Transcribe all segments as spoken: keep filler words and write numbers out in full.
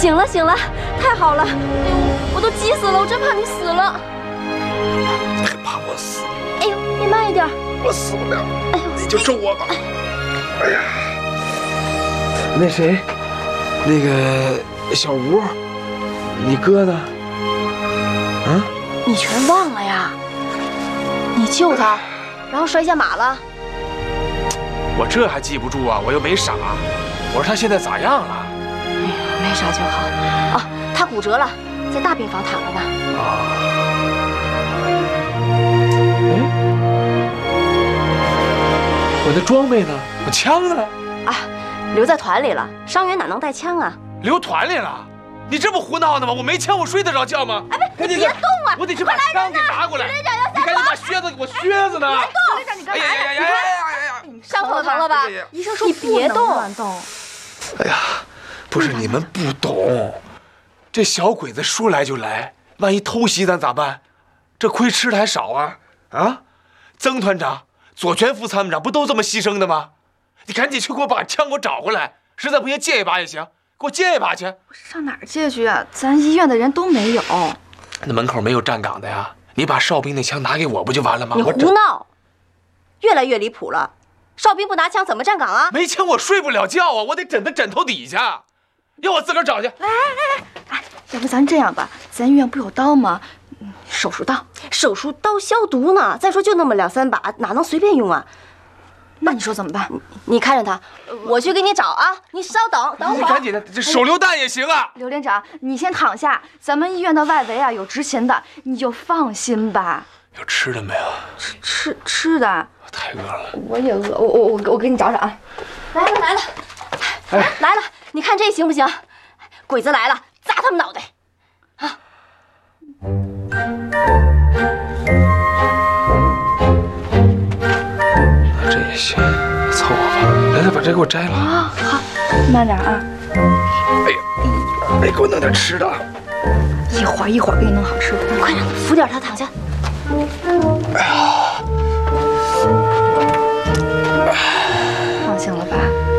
醒了醒了，太好了！哎呦，我都急死了，我真怕你死了。 还怕我死？ 哎呦，你慢一点。 我死不了。哎呦，你就咒我吧。哎呀，那谁，那个小吴，你哥呢？啊？ 你全忘了呀？你救他，然后摔下马了。 我这还记不住啊？我又没傻。我说他现在咋样了？ 哎呀，没啥就好。啊，他骨折了，在大病房躺着呢。 啊。哎，我的装备呢？我枪呢？ 啊，留在团里了。伤员哪能带枪啊？ 留团里了？你这不胡闹呢吗？我没枪，我睡得着觉吗？ 哎，别别动啊！ 我得去把枪给拿过来。 连长要下你赶紧把靴子，我靴子呢？ 别动！连长，你干嘛呀？ 哎呀呀呀呀呀！ 伤口疼了吧？医生说你别动，乱动。 哎呀，不是你们不懂，这小鬼子说来就来，万一偷袭咱咋办？这亏吃的还少啊！啊，曾团长、左全副参谋长不都这么牺牲的吗？你赶紧去给我把枪给我找回来，实在不行借一把也行，给我借一把去。 上哪儿借去啊？咱医院的人都没有。 那门口没有站岗的呀？你把哨兵那枪拿给我不就完了吗？ 你胡闹，越来越离谱了。哨兵不拿枪怎么站岗啊？ 没枪我睡不了觉啊，我得枕在枕头底下，要我自个儿找去。 来来来，哎，要不咱这样吧，咱医院不有刀吗？嗯，手术刀， 手术刀消毒呢。再说就那么两三把，哪能随便用啊？ 那你说怎么办？ 你看着他，我去给你找啊。你稍等，等会儿。 你赶紧的，这手榴弹也行啊。 刘连长，你先躺下，咱们医院的外围啊有执勤的，你就放心吧。 有吃的没有？ 吃吃吃的。 太饿了， 我也饿，我我我我给你找找啊。 来了来了，哎来了，你看这行不行？鬼子来了，砸他们脑袋！啊！ 这也行，凑合吧。来来，把这给我摘了啊！好，慢点啊。 哎呀，哎，给我弄点吃的。 一会儿一会儿给你弄好吃的， 你快点扶点他躺下。 哎呀。 放心了吧？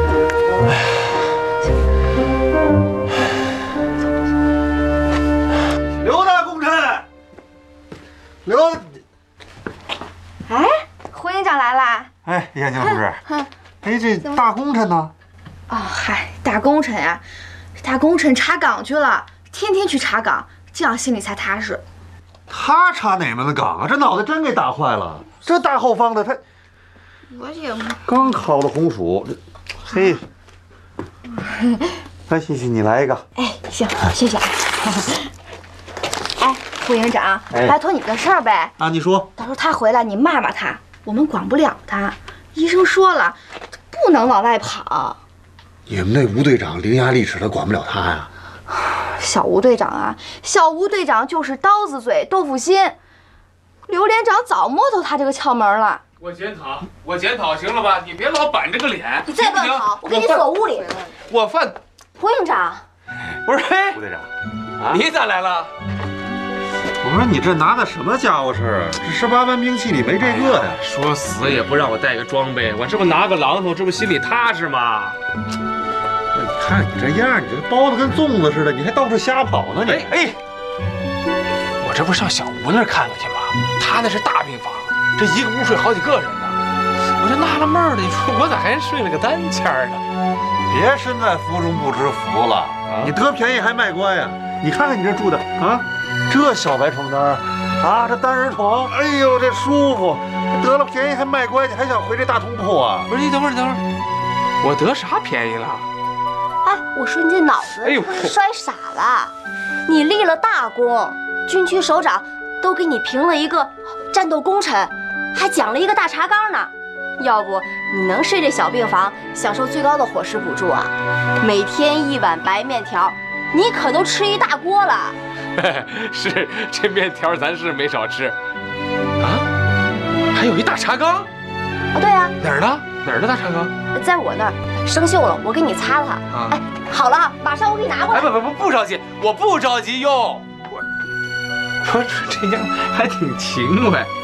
刘大功臣，刘， 哎，胡营长来啦！ 哎，燕京同志，哎，这大功臣呢？ 哦，嗨，大功臣呀，大功臣查岗去了，天天去查岗，这样心里才踏实。 他查哪门子岗啊？这脑袋真给打坏了。这大后方的他。 我也刚烤的红薯，嘿，来，欣欣，你来一个。 哎，行，谢谢。哎，胡营长， 哎拜托你个事儿呗。 啊，你说。 到时候他回来，你骂骂他，我们管不了他。医生说了，不能往外跑。 你们那吴队长伶牙俐齿的，管不了他呀。 小吴队长啊，小吴队长就是刀子嘴豆腐心。刘连长早摸透他这个窍门了。 我检讨，我检讨，行了吧？你别老板着个脸。 你再乱跑，我给你锁屋里。 我犯。 胡营长， 不是，嘿， 吴队长， 啊，你咋来了？ 我说你这拿的什么家伙事儿啊？这十八般兵器里没这个呀。 说死也不让我带个装备，我这不拿个榔头，这不心里踏实吗？ 你看你这样，你这包的跟粽子似的，你还到处瞎跑呢你。 哎哎，我这不是上小吴那儿看看去吗？他那是大病房。这一个屋睡好几个人呢，我就纳了闷了，你说我咋还睡了个单间呢？ 别身在福中不知福了，啊、你得便宜还卖乖呀！你看看你这住的啊，这小白床单啊，这单人床，哎呦这舒服，得了便宜还卖乖，你还想回这大通铺啊？ 不是，你等会儿，你等会儿，我得啥便宜了？ 哎，我说你这脑子是不是摔傻了？你立了大功，军区首长都给你评了一个战斗功臣。还奖了一个大茶缸呢，要不你能睡这小病房，享受最高的伙食补助啊？每天一碗白面条，你可都吃一大锅了。 是，这面条咱是没少吃。啊，还有一大茶缸？ 啊，对啊。 哪儿呢？哪儿的大茶缸？ 在我那儿，生锈了，我给你擦擦。啊、哎，好了，马上我给你拿过来。 哎，不不不，不着急，我不着急用。我，我说这样还挺勤快。